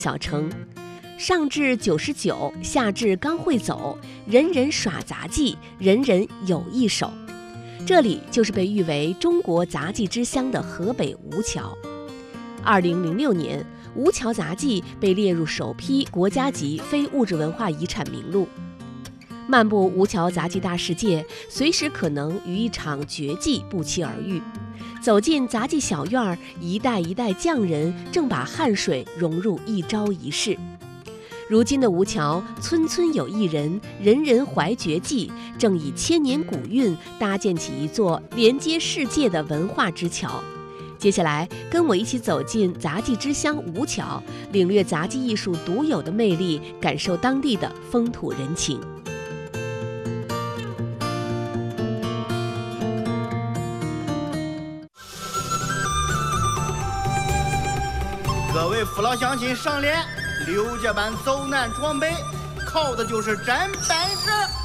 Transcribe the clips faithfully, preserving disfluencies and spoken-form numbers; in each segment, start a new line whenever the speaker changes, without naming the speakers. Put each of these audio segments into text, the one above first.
小城，上至九十九，下至刚会走，人人耍杂技，人人有一手。这里就是被誉为中国杂技之乡的河北吴桥。二零零六年，吴桥杂技被列入首批国家级非物质文化遗产名录。漫步吴桥杂技大世界，随时可能与一场绝技不期而遇。走进杂技小院儿，一代一代匠人正把汗水融入一招一式。如今的吴桥，村村有艺人，人人怀绝技，正以千年古韵搭建起一座连接世界的文化之桥。接下来，跟我一起走进杂技之乡吴桥，领略杂技艺术独有的魅力，感受当地的风土人情。
各位父老乡亲上联，刘家班走南闯北，靠的就是真本事。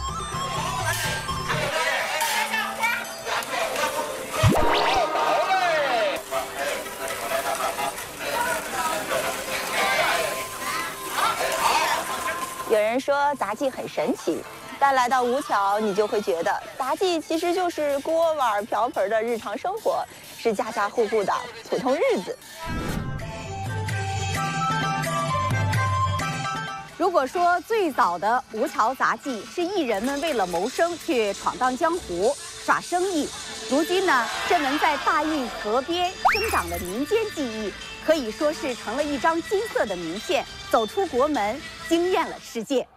有人说杂技很神奇，但来到吴桥，你就会觉得杂技其实就是锅碗瓢盆的日常生活，是家家户户的普通日子。
如果说最早的吴桥杂技是艺人们为了谋生去闯荡江湖耍生意，如今呢，这门在大运河边生长的民间技艺，可以说是成了一张金色的名片，走出国门，惊艳了世界。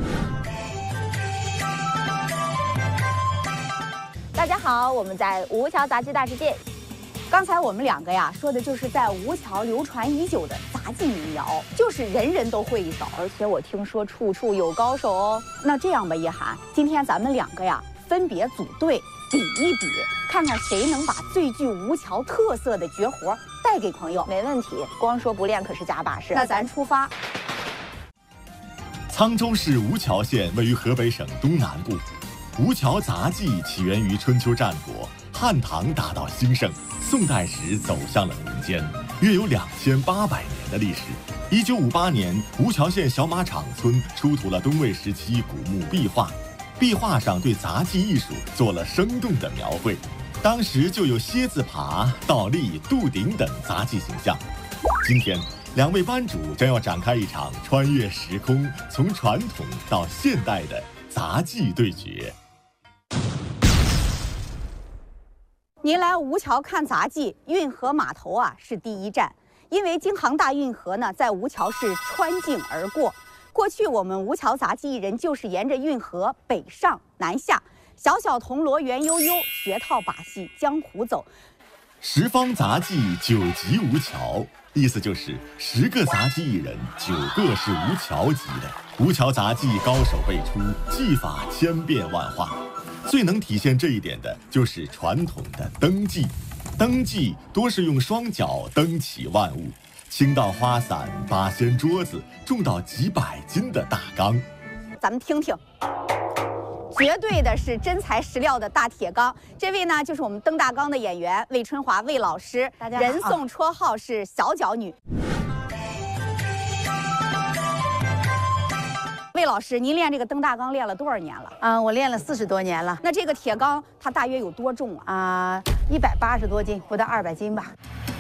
大家好，我们在吴桥杂技大世界。
刚才我们两个呀说的就是在吴桥流传已久的杂技民谣，就是人人都会一手，
而且我听说处处有高手哦。
那这样吧，叶涵，今天咱们两个呀分别组队比一比，看看谁能把最具吴桥特色的绝活带给朋友。
没问题，光说不练可是假把式。
那咱出发。
沧州市吴桥县位于河北省东南部。吴桥杂技起源于春秋战国，汉唐大道兴盛，宋代时走向了民间，约有两千八百年的历史。一九五八年，吴桥县小马场村出土了东魏时期古墓壁画，壁画上对杂技艺术做了生动的描绘。当时就有蝎子爬、倒立、渡顶等杂技形象。今天，两位班主将要展开一场穿越时空、从传统到现代的杂技对决。
您来吴桥看杂技，运河码头啊是第一站，因为京杭大运河呢在吴桥市穿境而过。过去我们吴桥杂技艺人就是沿着运河北上南下，小小铜锣圆悠悠，学套把戏江湖走。
十方杂技九级吴桥，意思就是十个杂技艺人，九个是吴桥级的。吴桥杂技高手辈出，技法千变万化。最能体现这一点的就是传统的蹬技。蹬技多是用双脚蹬起万物，轻到花伞、八仙桌子，重到几百斤的大缸。
咱们听听，绝对的是真材实料的大铁缸。这位呢，就是我们蹬大缸的演员魏春华魏老师，
大家好，
人送绰号是小脚女。魏老师，您练这个蹬大缸练了多少年了？
嗯，我练了四十多年了。
那这个铁缸它大约有多重啊？
啊，一百八十多斤，不到二百斤吧。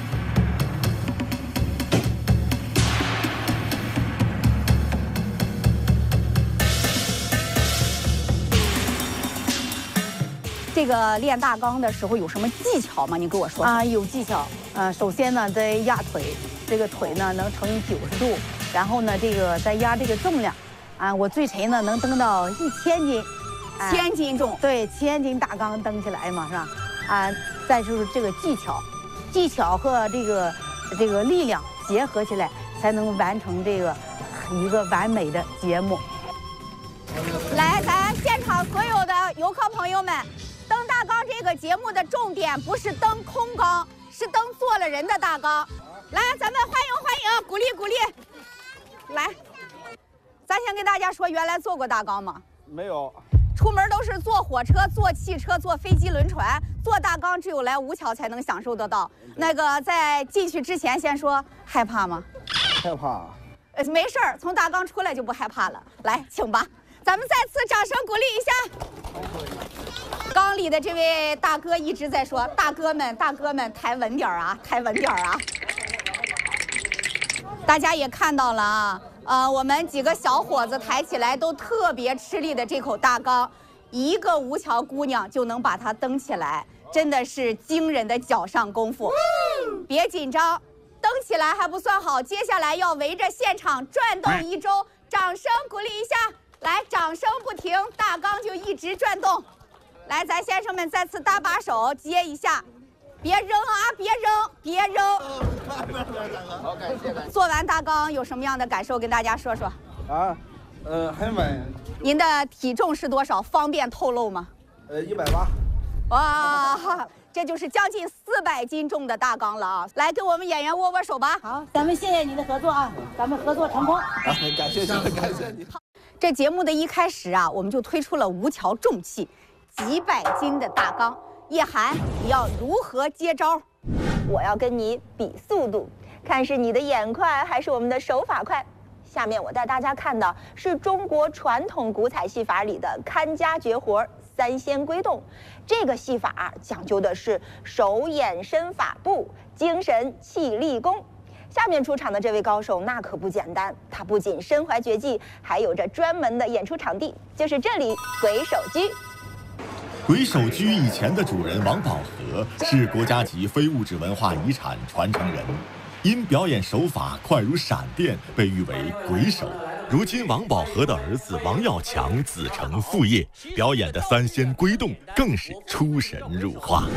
这个练大缸的时候有什么技巧吗？你跟我说说。
啊，有技巧。嗯、呃，首先呢，得压腿，这个腿呢能乘以九十度，然后呢，这个再压这个重量。啊，我最沉呢能蹬到一千斤，
啊、千斤重，
对，千斤大缸蹬起来嘛，是吧？啊，再就是这个技巧，技巧和这个这个力量结合起来，才能完成这个一个完美的节目。
来，咱现场所有的游客朋友们，蹬大缸这个节目的重点不是蹬空缸，是蹬坐了人的大缸。来，咱们欢迎欢迎，鼓励鼓励，来。咱先跟大家说，原来坐过大缸吗？
没有。
出门都是坐火车、坐汽车、坐飞机、轮船，坐大缸只有来吴桥才能享受得到。那个在进去之前，先说害怕吗？
害怕。
呃，没事儿，从大缸出来就不害怕了。来，请吧，咱们再次掌声鼓励一下。缸里的这位大哥一直在说：“大哥们，大哥们，抬稳点儿啊，抬稳点儿啊！”大家也看到了啊，呃，我们几个小伙子抬起来都特别吃力的这口大缸，一个吴桥姑娘就能把它蹬起来，真的是惊人的脚上功夫。别紧张。蹬起来还不算好，接下来要围着现场转动一周，掌声鼓励一下！来，掌声不停，大缸就一直转动。来，咱先生们再次搭把手，接一下，别扔啊，别扔，别扔。
好，感谢感谢。
做完大缸有什么样的感受？跟大家说说。
啊，呃，很稳。
您的体重是多少？方便透露吗？
呃，一百八。
哇！这就是将近四百斤重的大缸了啊！来，跟我们演员握握手吧。
好，咱们谢谢你的合作啊，咱们合作成功。
啊，感谢你，感谢你。
这节目的一开始啊，我们就推出了吴桥重器，几百斤的大缸。叶涵，你要如何接招？
我要跟你比速度，看是你的眼快还是我们的手法快。下面我带大家看的是中国传统古彩戏法里的看家绝活三仙归洞。这个戏法讲究的是手眼身法步，精神气力功。下面出场的这位高手那可不简单，他不仅身怀绝技，还有着专门的演出场地，就是这里鬼手居。
鬼手居以前的主人王宝和是国家级非物质文化遗产传承人，因表演手法快如闪电，被誉为鬼手。如今王宝和的儿子王耀强子承父业，表演的三仙归洞更是出神入化。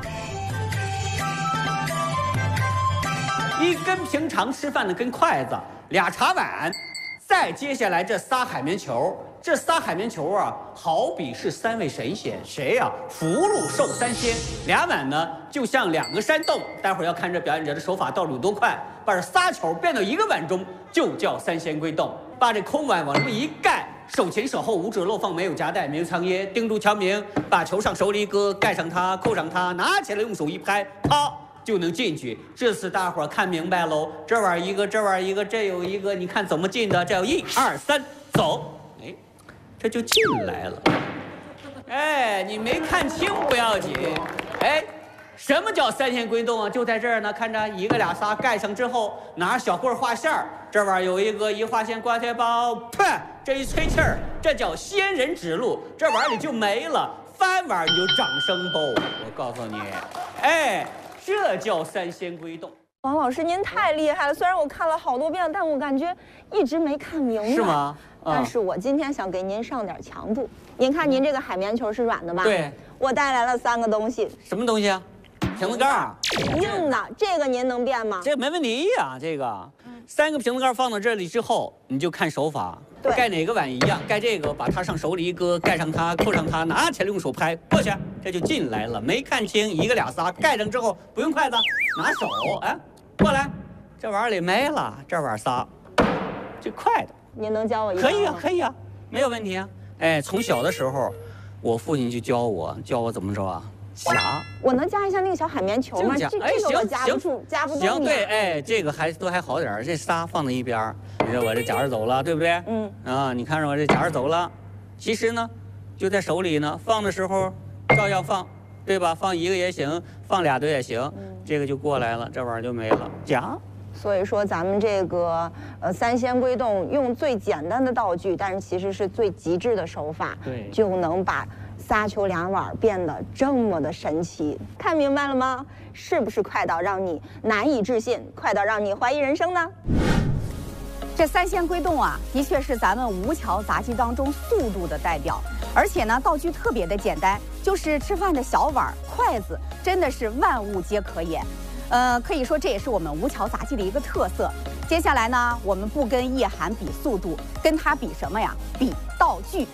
一根平常吃饭的根筷子，俩茶碗，再接下来这仨海绵球，这仨海绵球啊，好比是三位神仙，谁呀、啊？福禄寿三仙。俩碗呢，就像两个山洞。待会儿要看这表演者的手法到底有多快，把这仨球变到一个碗中，就叫三仙归洞。把这空碗往这么一盖，手前手后五指漏放，没有夹带，没有藏掖，盯住敲明，把球上手里一搁，盖上它，扣上它，拿起来用手一拍，啪就能进去。这次大伙儿看明白喽，这玩意儿一个，这玩意儿一个，这有一个，你看怎么进的？这有一二三，走，哎，这就进来了。哎，你没看清不要紧，哎。什么叫三仙归洞啊？就在这儿呢，看着一个俩仨盖上之后，拿小棍画线儿，这玩意儿有一个一画线挂铁包，啪，这一吹气儿，这叫仙人指路，这玩意儿你就没了。翻玩意儿你就掌声包，我告诉你，哎，这叫三仙归洞。
王老师，您太厉害了！虽然我看了好多遍，但我感觉一直没看明白。
是吗？
嗯、但是我今天想给您上点强度。您看，您这个海绵球是软的吧？
对。
我带来了三个东西。
什么东西啊？瓶子盖儿，
硬的，这个您能变吗？
这没问题呀、啊，这个，三个瓶子盖放到这里之后，你就看手法，盖哪个碗一样，盖这个，把它上手里一搁，盖上它，扣上它，拿起来用手拍过去，这就进来了。没看清，一个俩仨，盖上之后不用筷子，拿手，哎，过来，这碗里没了，这碗仨，这快的。
您能教我一个？
可以啊，可以啊，没有问题啊。哎，从小的时候，我父亲就教我，教我怎么着啊。夹，
我能夹一下那个小海绵球吗？这这个我夹不住，夹不动。
行，对，哎，这个还都还好点儿，这仨放在一边儿。你说我这夹着走了，对不对？嗯。啊，你看着我这夹着走了，其实呢，就在手里呢，放的时候照样放，对吧？放一个也行，放俩都也行。嗯。这个就过来了，这玩意儿就没了，夹。
所以说，咱们这个呃三仙归洞用最简单的道具，但是其实是最极致的手法，
对，
就能把仨球两碗变得这么的神奇。看明白了吗？是不是快到让你难以置信，快到让你怀疑人生呢？
这三仙归洞啊，的确是咱们吴桥杂技当中速度的代表，而且呢，道具特别的简单，就是吃饭的小碗、筷子，真的是万物皆可掩。呃，可以说这也是我们吴桥杂技的一个特色。接下来呢，我们不跟叶涵比速度，跟他比什么呀？比道具。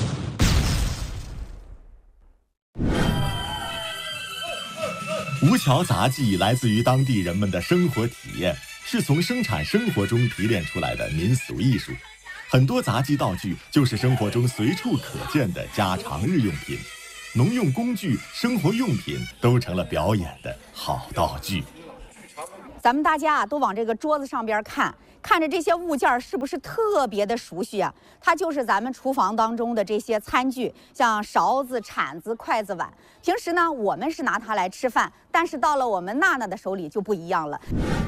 吴桥杂技来自于当地人们的生活体验，是从生产生活中提炼出来的民俗艺术。很多杂技道具就是生活中随处可见的家常日用品。农用工具、生活用品都成了表演的好道具。
咱们大家啊都往这个桌子上边看，看着这些物件是不是特别的熟悉啊？它就是咱们厨房当中的这些餐具，像勺子、铲子、筷子、碗。平时呢，我们是拿它来吃饭，但是到了我们娜娜的手里就不一样了。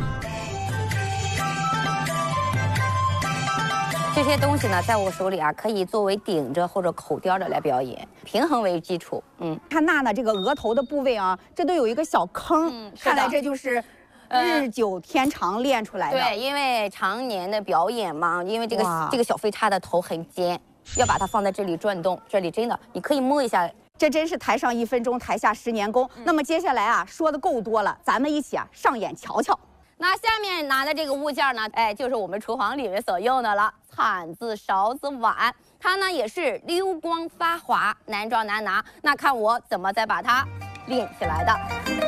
这些东西呢，在我手里啊，可以作为顶着或者口叼着来表演，平衡为基础。嗯，
看娜娜这个额头的部位啊，这都有一个小坑，
嗯、
看来这就是日久天长练出来的。
对，因为常年的表演嘛，因为这个这个小飞叉的头很尖，要把它放在这里转动，这里真的你可以摸一下。
这真是台上一分钟，台下十年功。嗯、那么接下来啊，说的够多了，咱们一起啊上演瞧瞧。
那下面拿的这个物件呢，哎，就是我们厨房里面所用的了，铲子、勺子、碗，它呢也是溜光发滑，难抓难拿。那看我怎么再把它练起来的。